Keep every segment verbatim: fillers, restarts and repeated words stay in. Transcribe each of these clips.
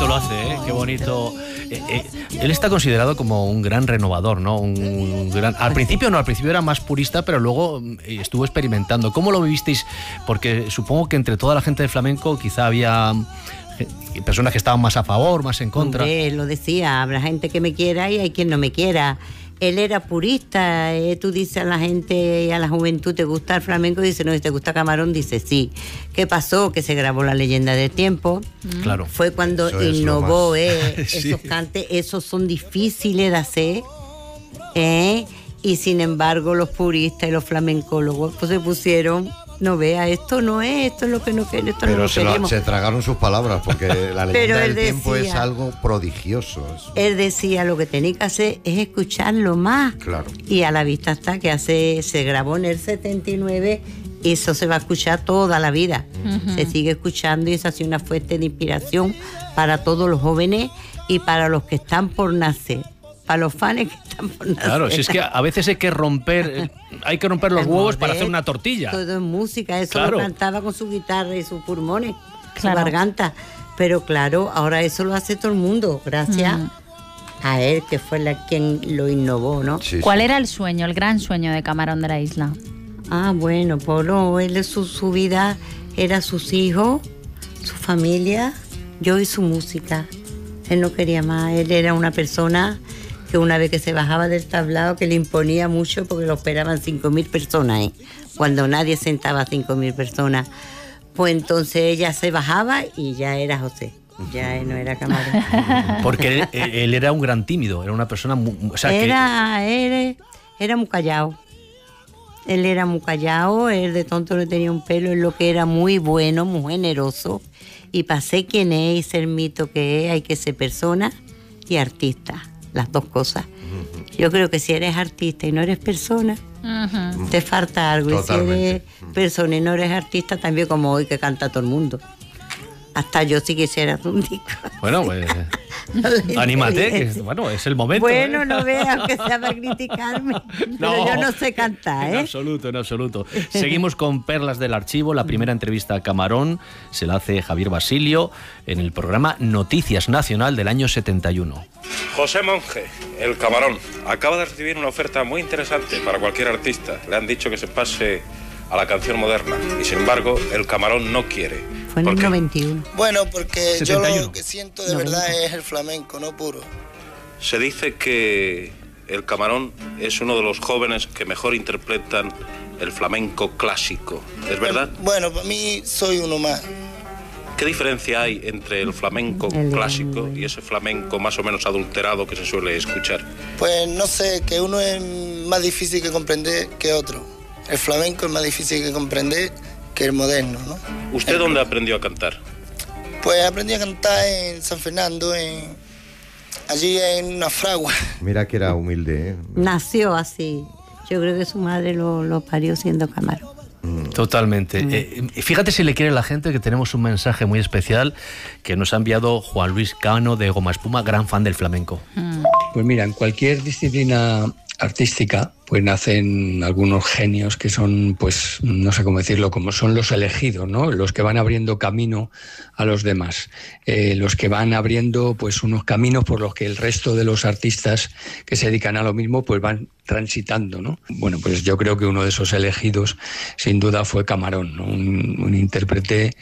bonito lo hace, ¿eh? Qué bonito. Eh, eh, él está considerado como un gran renovador, ¿no? Un, un gran... Al principio no, al principio era más purista, pero luego eh, estuvo experimentando. ¿Cómo lo vivisteis? Porque supongo que entre toda la gente del flamenco quizá había personas que estaban más a favor, más en contra. Hombre, lo decía, habrá gente que me quiera y hay quien no me quiera. Él era purista, eh, tú dices a la gente y a la juventud, ¿te gusta el flamenco? Dice, no, ¿te gusta Camarón? Dice, sí. ¿Qué pasó? Que se grabó La leyenda del tiempo. Claro. Fue cuando Eso es innovó, eh, Sí. esos cantes, esos son difíciles de hacer, eh, y sin embargo los puristas y los flamencólogos pues se pusieron, no vea, esto no es, esto es lo que no queremos, esto no Pero lo se, lo- queremos. se tragaron sus palabras, porque la Pero leyenda él del tiempo decía- es algo prodigioso. es- Él decía, lo que tenéis que hacer es escucharlo más. Claro. Y a la vista está que hace, se grabó en el setenta y nueve y eso se va a escuchar toda la vida. Ujú. Se sigue escuchando y eso ha sido una fuente de inspiración para todos los jóvenes y para los que están por nacer. Para los fans que están por nacer. Claro, si es que a veces hay que romper, eh, hay que romper los huevos para hacer una tortilla. Todo es música, eso Claro. lo cantaba con su guitarra y sus pulmones, Claro. su garganta. Pero claro, ahora eso lo hace todo el mundo, gracias Mm. a él, que fue la quien lo innovó, ¿no? Sí, ¿Cuál sí. era el sueño, el gran sueño de Camarón de la Isla? Ah, bueno, Polo, él su, su vida era sus hijos, su familia, yo y su música. Él no quería más, él era una persona que una vez que se bajaba del tablado que le imponía mucho porque lo esperaban cinco mil personas, ¿eh? Cuando nadie sentaba cinco mil personas. Pues entonces ella se bajaba y ya era José, ya él no era Camarón. Porque él, él era un gran tímido, era una persona... Muy, o sea, que- Era, él era muy callado. Él era muy callado, él de tonto no tenía un pelo, él lo que era muy bueno, muy generoso. Y para ser quien es y ser mito que es, hay que ser persona y artista, las dos cosas. Yo creo que si eres artista y no eres persona, Ujú. te falta algo. Y si Totalmente. eres persona y no eres artista, también como hoy que canta todo el mundo. Hasta yo si quisiera hacer un disco. Bueno, pues, No le anímate, interesa. que bueno, es el momento. Bueno, ¿eh? no veas que sea para criticarme. Pero yo no sé cantar, En ¿eh? absoluto, en absoluto. Seguimos con Perlas del Archivo. La primera entrevista a Camarón se la hace Javier Basilio en el programa Noticias Nacional del año setenta y uno. José Monge, el Camarón, acaba de recibir una oferta muy interesante para cualquier artista. Le han dicho que se pase a la canción moderna y sin embargo el Camarón no quiere. Fue en ¿Por el qué? noventa y uno. Bueno, porque yo setenta y uno. lo que siento de noventa. verdad es el flamenco, no puro. Se dice que el Camarón es uno de los jóvenes que mejor interpretan el flamenco clásico. ¿Es verdad? Bueno, para mí soy uno más. ¿Qué diferencia hay entre el flamenco El de- clásico y ese flamenco más o menos adulterado que se suele escuchar? Pues no sé, que uno es más difícil que comprender que otro. El flamenco es más difícil que comprender que el moderno, ¿no? ¿Usted dónde aprendió a cantar? Pues aprendí a cantar en San Fernando, en, allí en una fragua. Mira que era humilde, ¿eh? Nació así. Yo creo que su madre lo, lo parió siendo Camarón. Totalmente. Eh, fíjate si le quiere la gente que tenemos un mensaje muy especial que nos ha enviado Juan Luis Cano de Goma Espuma, gran fan del flamenco. Pues mira, en cualquier disciplina artística pues nacen algunos genios que son, pues no sé cómo decirlo, como son los elegidos, ¿no? Los que van abriendo camino a los demás, eh, los que van abriendo pues unos caminos por los que el resto de los artistas que se dedican a lo mismo pues van transitando, ¿no? Bueno, pues yo creo que uno de esos elegidos sin duda fue Camarón, ¿no? Un, un intérprete,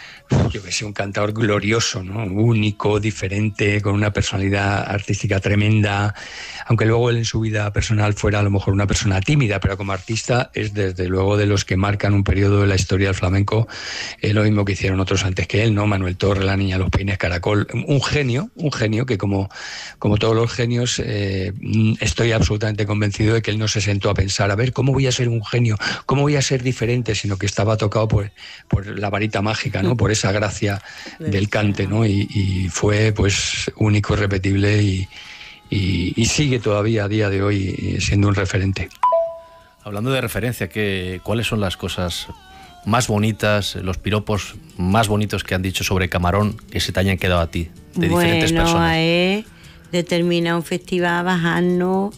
yo que sé, un cantador glorioso, ¿no? Único, diferente, con una personalidad artística tremenda, aunque luego él en su vida personal fuera a lo mejor una persona tímida, pero como artista es desde luego de los que marcan un periodo de la historia del flamenco, eh, lo mismo que hicieron otros antes que él, ¿no? Manuel Torre, La Niña de los Peines, Caracol, un genio, un genio que como, como todos los genios eh, estoy absolutamente convencido de que él no se sentó a pensar, a ver, ¿cómo voy a ser un genio? ¿Cómo voy a ser diferente? Sino que estaba tocado por, por la varita mágica, ¿no? Por esa gracia del cante, ¿no? Y, y fue pues único, irrepetible y, y, y sigue todavía a día de hoy siendo un referente. Hablando de referencia, ¿qué, ¿cuáles son las cosas más bonitas, los piropos más bonitos que han dicho sobre Camarón que se te hayan quedado a ti, de diferentes bueno, personas? a él determina un festival, bajarnos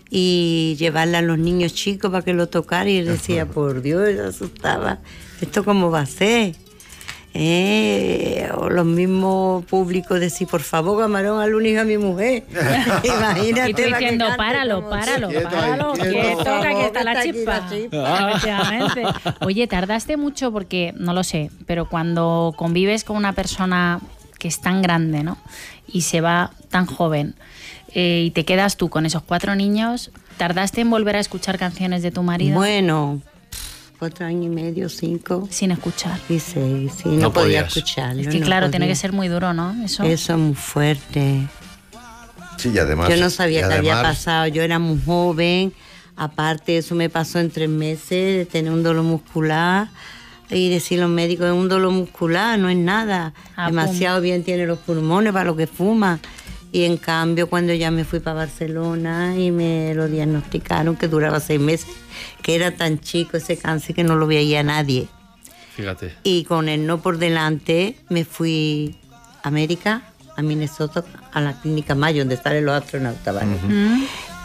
y llevarle a los niños chicos para que lo tocara y él decía, por Dios, él asustaba, ¿esto cómo va a ser? Eh, o los mismos públicos decir, por favor, Camarón, al único a mi mujer. Imagínate. Y tú diciendo, que páralo, como- páralo, Quieto ahí, páralo, quieto. quieto, que aquí está Está la aquí chispa. la chispa. Efectivamente. Oye, tardaste mucho porque, no lo sé, pero cuando convives con una persona que es tan grande, ¿no? Y se va tan joven, eh, y te quedas tú con esos cuatro niños, ¿tardaste en volver a escuchar canciones de tu marido? Bueno, cuatro años y medio, cinco. Sin escuchar. Y seis, sí, no, No podía podías. escucharlo. Es que no claro, tiene podía. que ser muy duro, ¿no? Eso. Eso es muy fuerte. Sí, y además. Yo no sabía y qué había además- pasado. Yo era muy joven. Aparte, eso me pasó en tres meses de tener un dolor muscular. Y decir los médicos, es un dolor muscular, no es nada. Ah, Demasiado bien tiene los pulmones para lo que fuma. Y en cambio, cuando ya me fui para Barcelona y me lo diagnosticaron, que duraba seis meses, que era tan chico ese cáncer que no lo veía nadie. Fíjate. Y con el no por delante me fui a América, a Minnesota, a la clínica Mayo, donde salen los astronautas, ¿vale? Mm.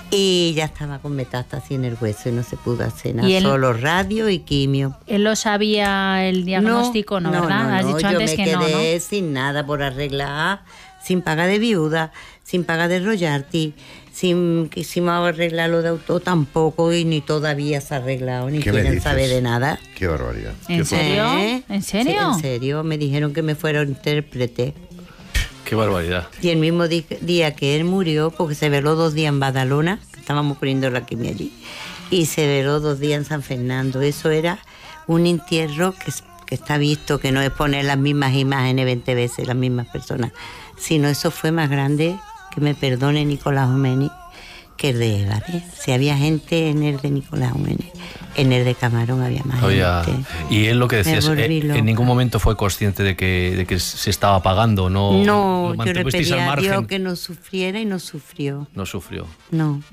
Y ya estaba con metástasis en el hueso y no se pudo hacer nada, ¿Y él- solo radio y quimio. Él lo sabía el diagnóstico, ¿no? ¿Verdad? Has dicho yo antes me que no, ¿no? quedé sin nada por arreglar, sin paga de viuda, sin paga de royalty, sin quisimos arreglar lo de auto tampoco y ni todavía se ha arreglado, ni ¿Qué me quieren dices? saber de nada. Qué barbaridad. ¿En serio? ¿Eh? ¿En serio? Sí, en serio, me dijeron que me fuera intérprete. Qué barbaridad. Y el mismo di- día que él murió, porque se veló dos días en Badalona, que estábamos poniendo la quimio allí, y se veló dos días en San Fernando. Eso era un entierro que, es- que está visto, que no es poner las mismas imágenes veinte veces, las mismas personas, sino eso fue más grande, que me perdone Nicolás Jiménez, que el de ¿vale? Si había gente en el de Nicolás Jiménez, en el de Camarón había más Había- gente. y él lo que decía es, Me volví eh, loca. en ningún momento fue consciente de que, de que se estaba pagando, no, No, lo yo le mantuvisteis pedí al a margen. Dios que no sufriera y no sufrió. No sufrió. No.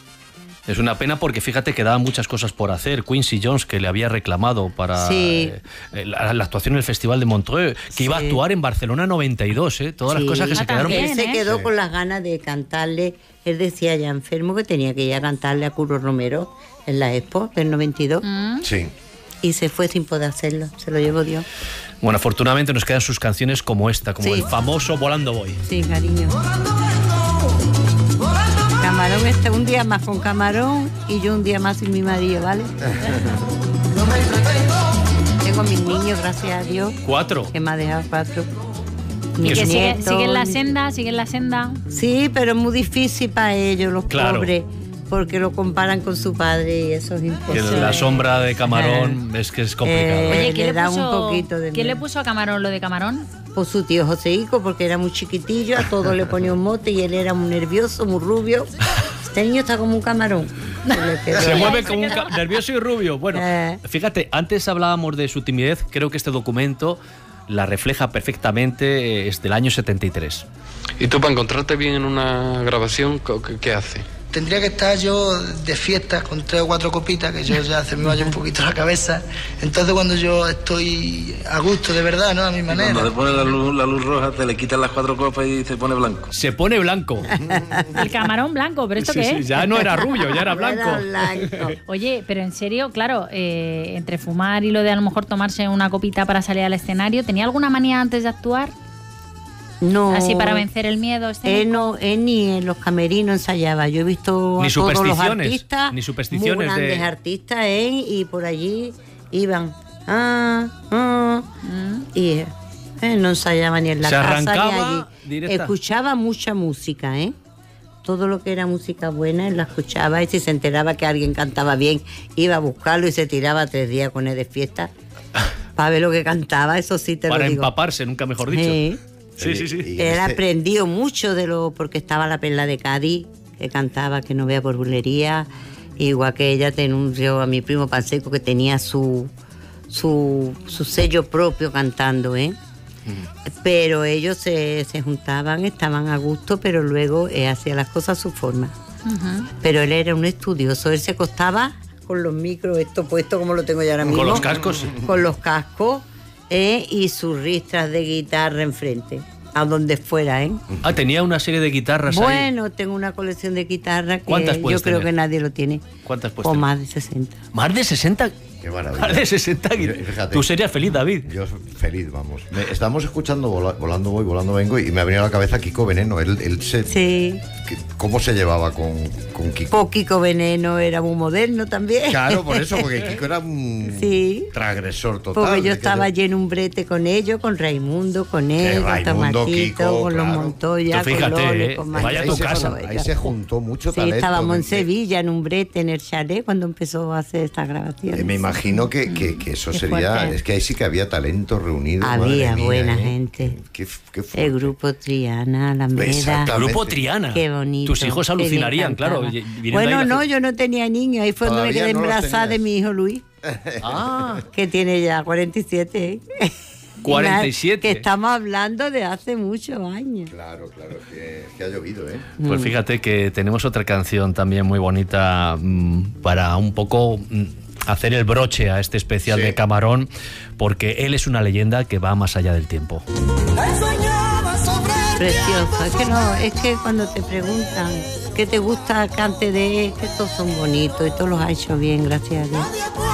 Es una pena porque fíjate que daban muchas cosas por hacer. Quincy Jones, que le había reclamado para Sí. eh, la, la actuación en el Festival de Montreux, que iba a Sí. actuar en Barcelona noventa y dos, ¿eh? Todas Sí. las cosas que se Ah, quedaron. también. Él se ¿eh? quedó Sí. con las ganas de cantarle. Él decía ya enfermo que tenía que ir a cantarle a Curro Romero en la Expo del noventa y dos Mm. Sí. y se fue sin poder hacerlo. Se lo llevó Dios. Bueno, afortunadamente nos quedan sus canciones como esta, como Sí. el famoso Volando Voy. Sí, cariño. Camarón está un día más con Camarón y yo un día más sin mi marido, ¿vale? Tengo mis niños, gracias a Dios, Cuatro. que me ha dejado cuatro. Y Mis que sigue, nietos, sigue en la mis- senda, sigue en la senda. Sí, pero es muy difícil para ellos, los Claro. pobres, porque lo comparan con su padre y eso es Que imposible. la sombra de Camarón es que es complicado. Eh, Oye, le ¿quién le, da un puso, poquito de ¿quién le miedo. puso a Camarón lo de Camarón? Por su tío Joseico, porque era muy chiquitillo, a todo le ponía un mote y él era muy nervioso, muy rubio. Este niño está como un camarón. Se le quedó. Se mueve como un ca- nervioso y rubio. Bueno, Eh. fíjate, antes hablábamos de su timidez. Creo que este documento la refleja perfectamente. eh, Es del año setenta y tres. ¿Y tú para encontrarte bien en una grabación, co- qué, qué haces? Tendría que estar yo de fiesta con tres o cuatro copitas, que yo ya se me vaya un poquito la cabeza. Entonces cuando yo estoy a gusto de verdad, ¿no? A mi manera. Cuando te pone la luz, la luz roja, te le quitan las cuatro copas y se pone blanco. Se pone blanco. El Camarón blanco, ¿pero esto Sí, qué sí, es? ya no era rubio, ya era blanco. Era blanco. Oye, pero en serio, claro, eh, entre fumar y lo de a lo mejor tomarse una copita para salir al escenario, ¿tenía alguna manía antes de actuar? No. Así para vencer el miedo escénico. Él, no, él ni en los camerinos ensayaba. Yo he visto Ni a todos los supersticiones, artistas, ni supersticiones muy grandes de- artistas, ¿eh? Y por allí iban. Ah, ah, Mm. y eh, no ensayaba ni en la Se casa arrancaba ni allí. directa. Escuchaba mucha música, ¿eh? Todo lo que era música buena, él la escuchaba y si se enteraba que alguien cantaba bien, iba a buscarlo y se tiraba tres días con él de fiesta para ver lo que cantaba, eso sí te Para lo digo. empaparse, nunca mejor dicho. Sí. Sí, sí, sí. Y en Él este- aprendió mucho de lo, porque estaba la Perla de Cádiz, que cantaba que no vea por bulería, igual que ella denunció a mi primo Panseco que tenía su, su, su sello propio cantando, ¿eh? Pero ellos se, se juntaban, estaban a gusto, pero luego eh, hacía las cosas a su forma. Ujú. Pero él era un estudioso, él se acostaba con los micros, esto puesto como lo tengo yo ahora mismo. Con los cascos. Con los cascos eh, y sus ristras de guitarra enfrente, a donde fuera, ¿eh? Ah, tenía una serie de guitarras ahí. Bueno, tengo una colección de guitarras que ¿Cuántas yo puedes creo tener? que nadie lo tiene. ¿Cuántas puedes O tener? más de sesenta. Más de sesenta Qué maravilla. Más de sesenta kilos. Tú serías feliz, David. Yo feliz, vamos. Me, estamos escuchando vola, Volando Voy, Volando Vengo y me ha venido a la cabeza Kiko Veneno. Él, él se, sí. que, ¿Cómo se llevaba con, con Kiko? Pues Kiko Veneno era muy moderno también. Claro, por eso, porque Kiko era un sí. transgresor total. Porque yo estaba allí en un brete con ellos, con Raimundo, con él, con Tomatito, Kiko, con claro. los Montoya, fíjate, con Lole, eh, con vaya a tu casa. Ahí se juntó mucho sí, talento. estábamos en de, Sevilla, en un brete, en el chalet, cuando empezó a hacer esta grabación. Eh, me imagino que, que, que eso Qué sería... fuerte. Es que ahí sí que había talento reunido. Había mía, buena ¿eh? gente. Qué, qué fuerte. El grupo Triana, la Meda. Exactamente. Grupo Triana. Qué bonito. Tus hijos alucinarían, claro. Bueno, no, yo no tenía niños. Ahí fue donde me quedé no embarazada de mi hijo Luis. Ah. Que tiene ya cuarenta y siete. ¿eh? cuarenta y siete. Que estamos hablando de hace muchos años. Claro, claro, que, que ha llovido, ¿eh? Pues fíjate que tenemos otra canción también muy bonita mmm, para un poco mmm, hacer el broche a este especial sí. de Camarón, porque él es una leyenda que va más allá del tiempo. Precioso, es que no, es que cuando te preguntan qué te gusta cante de él, que todos son bonitos y todos los ha hecho bien, gracias a Dios.